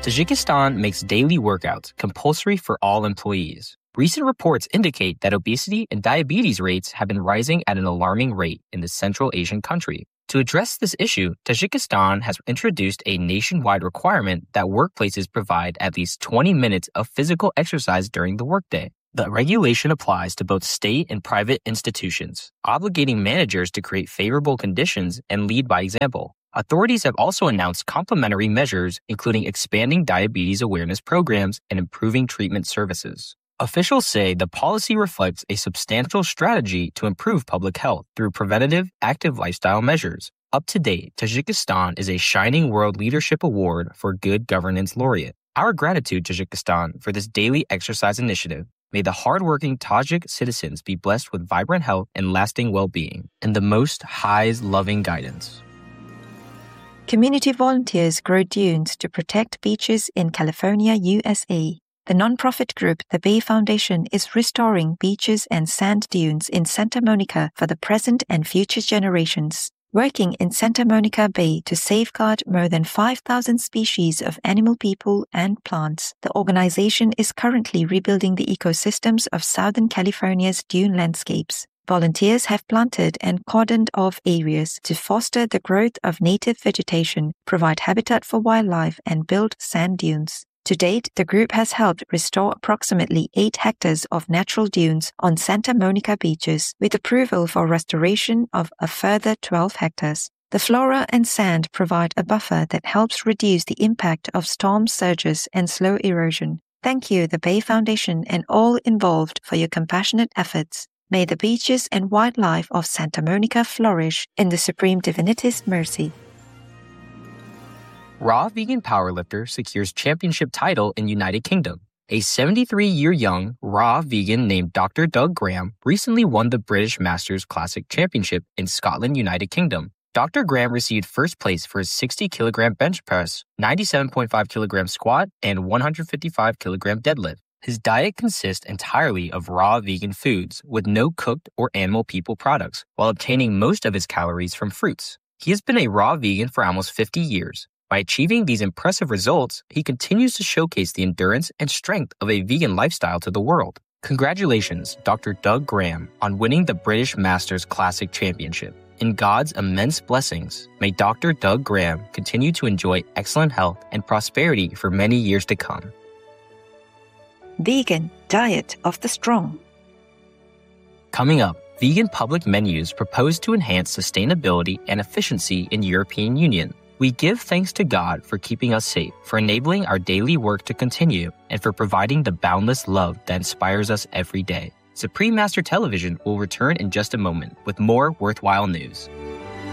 Tajikistan makes daily workouts compulsory for all employees. Recent reports indicate that obesity and diabetes rates have been rising at an alarming rate in the Central Asian country. To address this issue, Tajikistan has introduced a nationwide requirement that workplaces provide at least 20 minutes of physical exercise during the workday. The regulation applies to both state and private institutions, obligating managers to create favorable conditions and lead by example. Authorities have also announced complementary measures, including expanding diabetes awareness programs and improving treatment services. Officials say the policy reflects a substantial strategy to improve public health through preventative, active lifestyle measures. Up to date, Tajikistan is a Shining World Leadership Award for Good Governance laureate. Our gratitude, Tajikistan, for this daily exercise initiative. May the hardworking Tajik citizens be blessed with vibrant health and lasting well-being, and the Most High's loving guidance. Community volunteers grow dunes to protect beaches in California, USA. The nonprofit group The Bay Foundation is restoring beaches and sand dunes in Santa Monica for the present and future generations. Working in Santa Monica Bay to safeguard more than 5,000 species of animal, people, and plants, the organization is currently rebuilding the ecosystems of Southern California's dune landscapes. Volunteers have planted and cordoned off areas to foster the growth of native vegetation, provide habitat for wildlife, and build sand dunes. To date, the group has helped restore approximately 8 hectares of natural dunes on Santa Monica beaches, with approval for restoration of a further 12 hectares. The flora and sand provide a buffer that helps reduce the impact of storm surges and slow erosion. Thank you, the Bay Foundation, and all involved for your compassionate efforts. May the beaches and wildlife of Santa Monica flourish in the Supreme Divinity's mercy. Raw vegan powerlifter secures championship title in United Kingdom. A 73-year-young raw vegan named Dr. Doug Graham recently won the British Masters Classic Championship in Scotland, United Kingdom. Dr. Graham received first place for his 60-kilogram bench press, 97.5-kilogram squat, and 155-kilogram deadlift. His diet consists entirely of raw vegan foods with no cooked or animal people products, while obtaining most of his calories from fruits. He has been a raw vegan for almost 50 years. By achieving these impressive results, he continues to showcase the endurance and strength of a vegan lifestyle to the world. Congratulations, Dr. Doug Graham, on winning the British Masters Classic Championship. In God's immense blessings, may Dr. Doug Graham continue to enjoy excellent health and prosperity for many years to come. Vegan Diet of the Strong. Coming up, vegan public menus propose to enhance sustainability and efficiency in European Union. We give thanks to God for keeping us safe, for enabling our daily work to continue, and for providing the boundless love that inspires us every day. Supreme Master Television will return in just a moment with more worthwhile news.